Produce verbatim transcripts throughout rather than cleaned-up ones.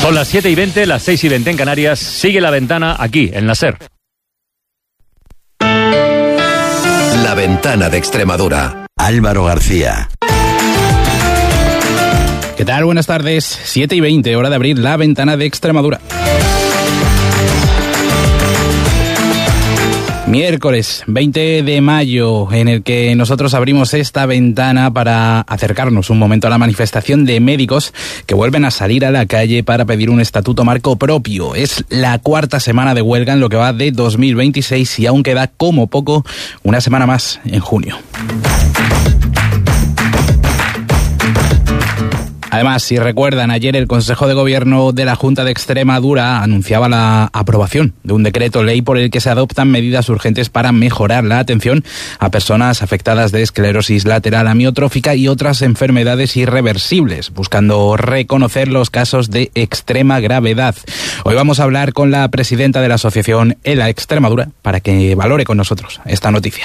Son las siete y veinte, las seis y veinte en Canarias. Sigue La Ventana aquí, en la SER. La Ventana de Extremadura. Álvaro García. ¿Qué tal? Buenas tardes. siete y veinte, hora de abrir La Ventana de Extremadura. Miércoles veinte de mayo, en el que nosotros abrimos esta ventana para acercarnos un momento a la manifestación de médicos que vuelven a salir a la calle para pedir un estatuto marco propio. Es la cuarta semana de huelga en lo que va de dos mil veintiséis y aún queda como poco una semana más en junio. Además, si recuerdan, ayer el Consejo de Gobierno de la Junta de Extremadura anunciaba la aprobación de un decreto ley por el que se adoptan medidas urgentes para mejorar la atención a personas afectadas de esclerosis lateral amiotrófica y otras enfermedades irreversibles, buscando reconocer los casos de extrema gravedad. Hoy vamos a hablar con la presidenta de la asociación ELA Extremadura para que valore con nosotros esta noticia.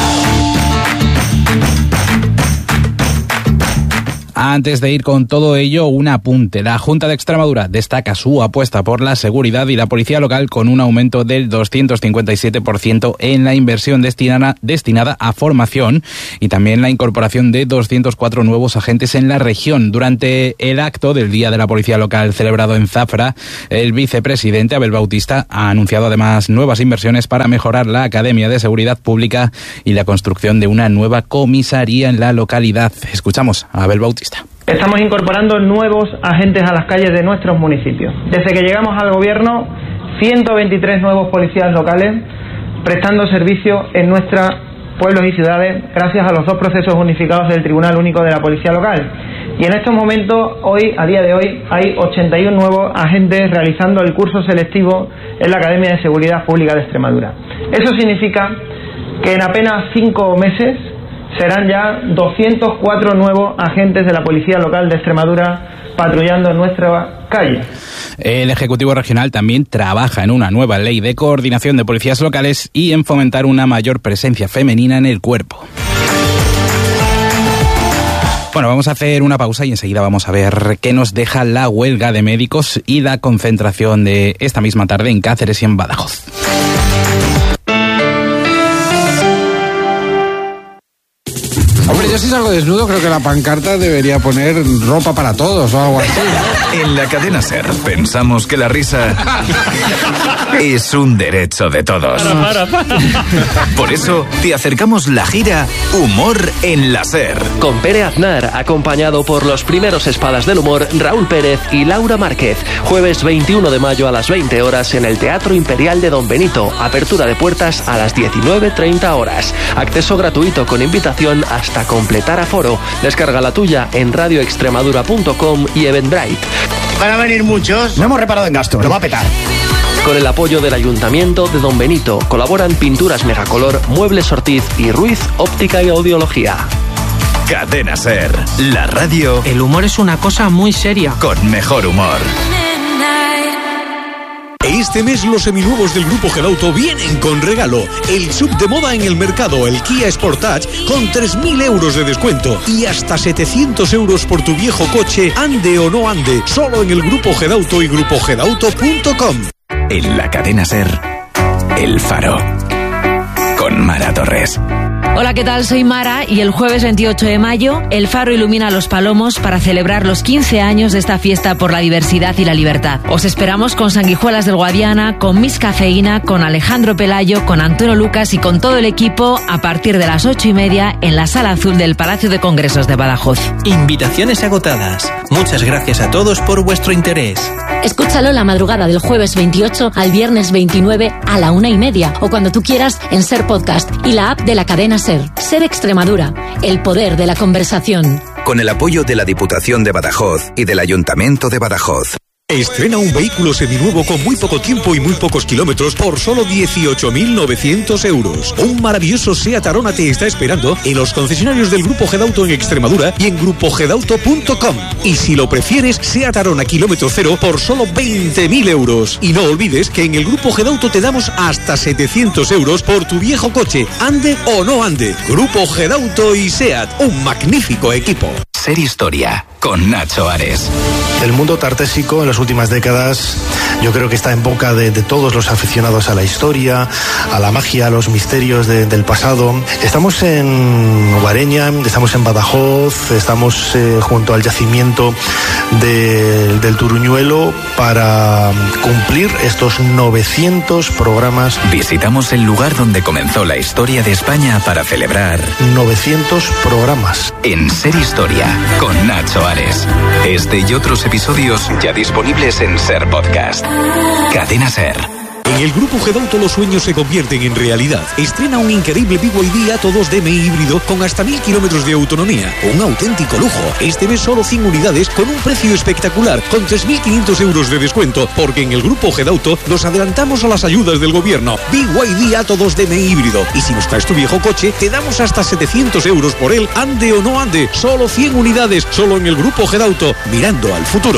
Antes de ir con todo ello, un apunte. La Junta de Extremadura destaca su apuesta por la seguridad y la policía local con un aumento del doscientos cincuenta y siete por ciento en la inversión destinada, destinada a formación y también la incorporación de doscientos cuatro nuevos agentes en la región. Durante el acto del Día de la Policía Local celebrado en Zafra, el vicepresidente Abel Bautista ha anunciado además nuevas inversiones para mejorar la Academia de Seguridad Pública y la construcción de una nueva comisaría en la localidad. Escuchamos a Abel Bautista. Estamos incorporando nuevos agentes a las calles de nuestros municipios. Desde que llegamos al gobierno, ciento veintitrés nuevos policías locales prestando servicio en nuestros pueblos y ciudades gracias a los dos procesos unificados del Tribunal Único de la Policía Local. Y en estos momentos, hoy, a día de hoy, hay ochenta y uno nuevos agentes realizando el curso selectivo en la Academia de Seguridad Pública de Extremadura. Eso significa que en apenas cinco meses serán ya doscientos cuatro nuevos agentes de la Policía Local de Extremadura patrullando en nuestra calle. El Ejecutivo Regional también trabaja en una nueva ley de coordinación de policías locales y en fomentar una mayor presencia femenina en el cuerpo. Bueno, vamos a hacer una pausa y enseguida vamos a ver qué nos deja la huelga de médicos y la concentración de esta misma tarde en Cáceres y en Badajoz. Hombre, yo si salgo desnudo creo que la pancarta debería poner ropa para todos o algo así, ¿no? En la cadena SER pensamos que la risa es un derecho de todos. Para, para, para. Por eso te acercamos la gira Humor en la SER. Con Pere Aznar, acompañado por los primeros espadas del humor Raúl Pérez y Laura Márquez. Jueves veintiuno de mayo a las veinte horas en el Teatro Imperial de Don Benito. Apertura de puertas a las diecinueve treinta horas. Acceso gratuito con invitación hasta completar aforo. Descarga la tuya en radio extremadura punto com y Eventbrite. Van a venir muchos. No hemos reparado en gasto, lo va a petar. Con el apoyo del Ayuntamiento de Don Benito colaboran Pinturas Megacolor, Muebles Ortiz y Ruiz Óptica y Audiología. Cadena SER, la radio. El humor es una cosa muy seria. Con mejor humor. Este mes los seminuevos del Grupo Gedauto vienen con regalo. El sub de moda en el mercado, el Kia Sportage, con tres mil euros de descuento. Y hasta setecientos euros por tu viejo coche, ande o no ande. Solo en el Grupo Gedauto y grupo gedauto punto com. En la cadena SER, El Faro. Con Mara Torres. Hola, ¿qué tal? Soy Mara y el jueves veintiocho de mayo El Faro ilumina Los Palomos para celebrar los quince años de esta fiesta por la diversidad y la libertad. Os esperamos con Sanguijuelas del Guadiana, con Miss Cafeína, con Alejandro Pelayo, con Antonio Lucas y con todo el equipo a partir de las ocho y media en la Sala Azul del Palacio de Congresos de Badajoz. Invitaciones agotadas. Muchas gracias a todos por vuestro interés. Escúchalo la madrugada del jueves veintiocho al viernes veintinueve a la una y media o cuando tú quieras en SER Podcast y la app de la cadena SER. SER Extremadura, el poder de la conversación. Con el apoyo de la Diputación de Badajoz y del Ayuntamiento de Badajoz. Estrena un vehículo seminuevo con muy poco tiempo y muy pocos kilómetros por solo dieciocho mil novecientos euros. Un maravilloso SEAT Arona te está esperando en los concesionarios del Grupo Gedauto en Extremadura y en grupo gedauto punto com. Y si lo prefieres, SEAT Arona kilómetro cero por solo veinte mil euros. Y no olvides que en el Grupo Gedauto te damos hasta setecientos euros por tu viejo coche, ande o no ande. Grupo Gedauto y SEAT, un magnífico equipo. Ser Historia, con Nacho Ares. El mundo tartésico en las últimas décadas yo creo que está en boca de, de todos los aficionados a la historia, a la magia, a los misterios de, del pasado. Estamos en Guareña, estamos en Badajoz, estamos eh, junto al yacimiento de, del Turuñuelo para cumplir estos novecientos programas. Visitamos el lugar donde comenzó la historia de España para celebrar novecientos programas. En Ser Historia, con Nacho Ares. Este y otros episodios ya disponibles en Ser Podcast. Cadena Ser. En el Grupo Gedauto los sueños se convierten en realidad. Estrena un increíble B Y D Atto dos D M I híbrido con hasta mil kilómetros de autonomía. Un auténtico lujo. Este mes solo cien unidades con un precio espectacular, con tres mil quinientos euros de descuento, porque en el Grupo Gedauto nos adelantamos a las ayudas del gobierno. B Y D Atto dos D M I híbrido. Y si nos traes tu viejo coche, te damos hasta setecientos euros por él, ande o no ande. Solo cien unidades, solo en el Grupo Gedauto, mirando al futuro.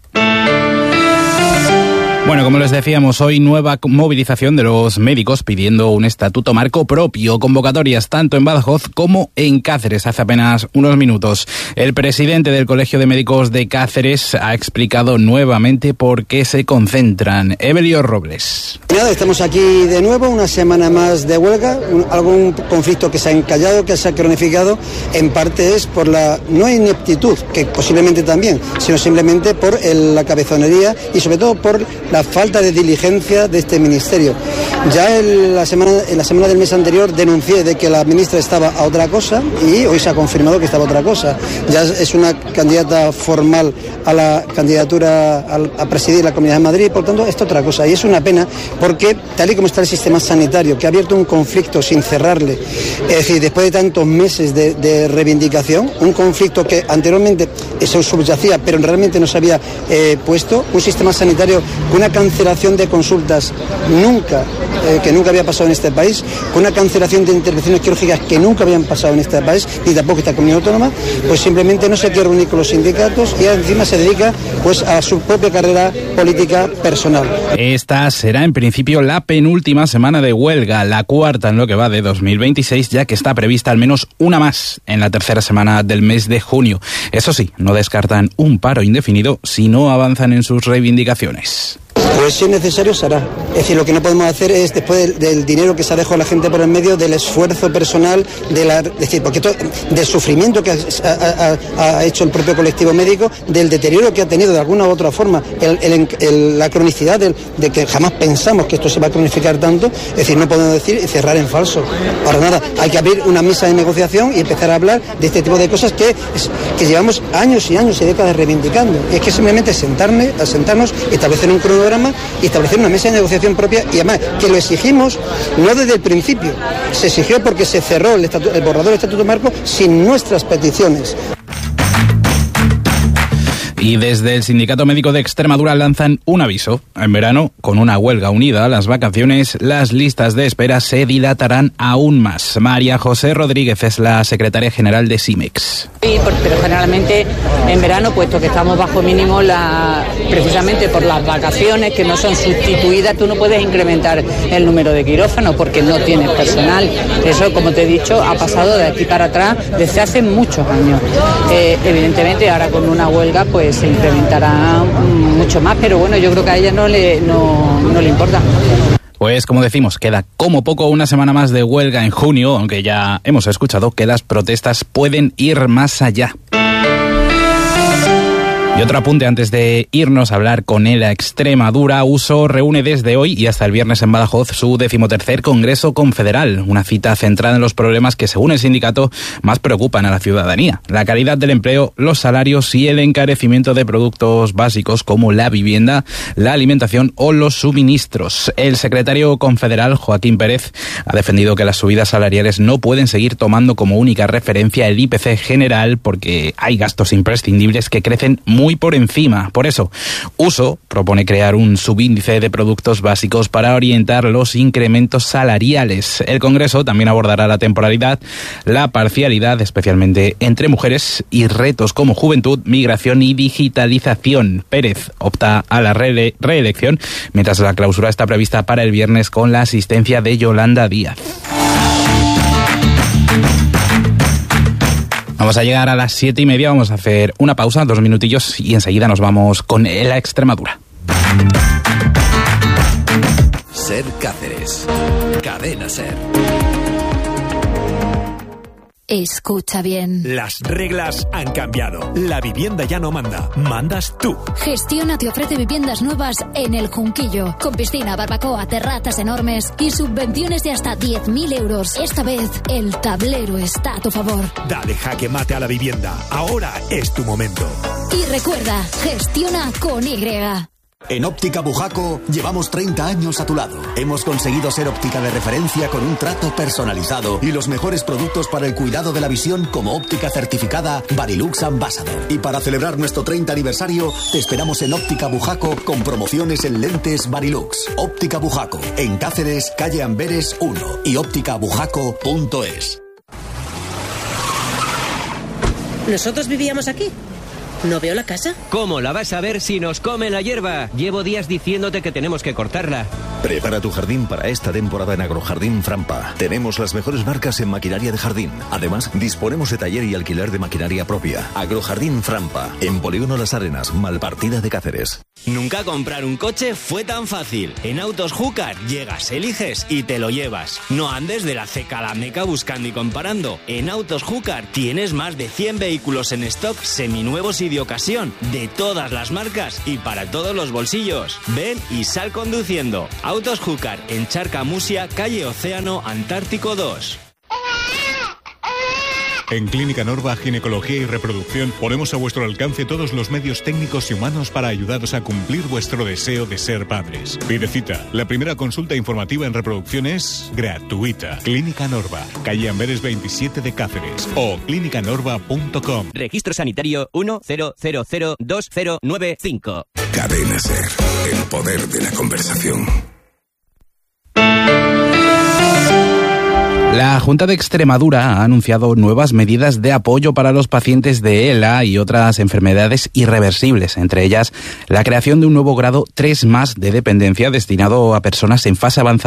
Bueno, como les decíamos, hoy nueva movilización de los médicos pidiendo un estatuto marco propio. Convocatorias tanto en Badajoz como en Cáceres. Hace apenas unos minutos, el presidente del Colegio de Médicos de Cáceres ha explicado nuevamente por qué se concentran. Evelio Robles. Nada, estamos aquí de nuevo, una semana más de huelga, un, algún conflicto que se ha encallado, que se ha cronificado. En parte es por la no ineptitud, que posiblemente también, sino simplemente por el, la cabezonería y sobre todo por la falta de diligencia de este ministerio. Ya en la semana, en la semana del mes anterior denuncié de que la ministra estaba a otra cosa y hoy se ha confirmado que estaba a otra cosa. Ya es una candidata formal a la candidatura a, a presidir la Comunidad de Madrid, por tanto, esto es otra cosa. Y es una pena porque, tal y como está el sistema sanitario, que ha abierto un conflicto sin cerrarle, es decir, después de tantos meses de, de reivindicación, un conflicto que anteriormente se subyacía, pero realmente no se había eh, puesto, un sistema sanitario con una cancelación de consultas nunca, eh, que nunca había pasado en este país, con una cancelación de intervenciones quirúrgicas que nunca habían pasado en este país, ni tampoco esta comunidad autónoma, pues simplemente no se quiere reunir con los sindicatos y encima se dedica pues a su propia carrera política personal. Esta será en principio la penúltima semana de huelga, la cuarta en lo que va de dos mil veintiséis, ya que está prevista al menos una más en la tercera semana del mes de junio. Eso sí, no descartan un paro indefinido si no avanzan en sus reivindicaciones. Pues si es necesario se hará. Es decir, lo que no podemos hacer es, después del, del dinero que se ha dejado la gente por el medio, del esfuerzo personal, de la, es decir, porque todo, del sufrimiento que ha, ha, ha hecho el propio colectivo médico, del deterioro que ha tenido de alguna u otra forma, el, el, el, la cronicidad del, de que jamás pensamos que esto se va a cronificar tanto. Es decir, no podemos decir y cerrar en falso. Para nada, hay que abrir una mesa de negociación y empezar a hablar de este tipo de cosas que, que llevamos años y años y décadas reivindicando. Y es que simplemente sentarme, sentarnos, establecer un cronograma y establecer una mesa de negociación propia, y además que lo exigimos no desde el principio, se exigió porque se cerró el, estatu- el borrador del Estatuto Marco sin nuestras peticiones. Y desde el Sindicato Médico de Extremadura lanzan un aviso. En verano, con una huelga unida a las vacaciones, las listas de espera se dilatarán aún más. María José Rodríguez es la secretaria general de SIMEX. Sí, pero generalmente en verano, puesto que estamos bajo mínimo, la, precisamente por las vacaciones que no son sustituidas, tú no puedes incrementar el número de quirófanos porque no tienes personal. Eso, como te he dicho, ha pasado de aquí para atrás desde hace muchos años. Eh, evidentemente, ahora con una huelga, pues se incrementará mucho más, pero bueno, yo creo que a ella no le, no, no le importa. Pues como decimos, queda como poco una semana más de huelga en junio, aunque ya hemos escuchado que las protestas pueden ir más allá. Y otro apunte antes de irnos a hablar con ELA Extremadura. Uso reúne desde hoy y hasta el viernes en Badajoz su decimotercer Congreso Confederal, una cita centrada en los problemas que, según el sindicato, más preocupan a la ciudadanía: la calidad del empleo, los salarios y el encarecimiento de productos básicos como la vivienda, la alimentación o los suministros. El secretario confederal, Joaquín Pérez, ha defendido que las subidas salariales no pueden seguir tomando como única referencia el I P C general porque hay gastos imprescindibles que crecen muy muy por encima. Por eso, Uso propone crear un subíndice de productos básicos para orientar los incrementos salariales. El Congreso también abordará la temporalidad, la parcialidad, especialmente entre mujeres, y retos como juventud, migración y digitalización. Pérez opta a la re- reelección, mientras la clausura está prevista para el viernes con la asistencia de Yolanda Díaz. Vamos a llegar a las siete y media, vamos a hacer una pausa, dos minutillos y enseguida nos vamos con la Extremadura. Ser Cáceres. Cadena Ser. Escucha bien. Las reglas han cambiado. La vivienda ya no manda. Mandas tú. Gestiona te ofrece viviendas nuevas en El Junquillo. Con piscina, barbacoa, terrazas enormes y subvenciones de hasta diez mil euros. Esta vez, el tablero está a tu favor. Dale jaque mate a la vivienda. Ahora es tu momento. Y recuerda, gestiona con Y. En Óptica Bujaco llevamos treinta años a tu lado. Hemos conseguido ser óptica de referencia con un trato personalizado y los mejores productos para el cuidado de la visión como óptica certificada Varilux Ambassador. Y para celebrar nuestro treinta aniversario, te esperamos en Óptica Bujaco con promociones en lentes Varilux. Óptica Bujaco, en Cáceres, calle Amberes uno y óptica bujaco punto es. ¿Nosotros vivíamos aquí? ¿No veo la casa? ¿Cómo la vas a ver si nos come la hierba? Llevo días diciéndote que tenemos que cortarla. Prepara tu jardín para esta temporada en Agrojardín Frampa. Tenemos las mejores marcas en maquinaria de jardín. Además, disponemos de taller y alquiler de maquinaria propia. Agrojardín Frampa, en Polígono Las Arenas, Malpartida de Cáceres. Nunca comprar un coche fue tan fácil. En Autos Júcar llegas, eliges y te lo llevas. No andes de la ceca a la meca buscando y comparando. En Autos Júcar tienes más de cien vehículos en stock seminuevos y de ocasión, de todas las marcas y para todos los bolsillos. Ven y sal conduciendo. Autos Júcar, en Charca Musia, calle Océano, Antártico dos. En Clínica Norva Ginecología y Reproducción ponemos a vuestro alcance todos los medios técnicos y humanos para ayudaros a cumplir vuestro deseo de ser padres. Pide cita. La primera consulta informativa en reproducción es gratuita. Clínica Norva, calle Amberes veintisiete de Cáceres o clínica norva punto com. Registro sanitario uno cero cero cero dos cero nueve cinco. Cadena Ser, el poder de la conversación. La Junta de Extremadura ha anunciado nuevas medidas de apoyo para los pacientes de ELA y otras enfermedades irreversibles, entre ellas la creación de un nuevo grado tres más de dependencia destinado a personas en fase avanzada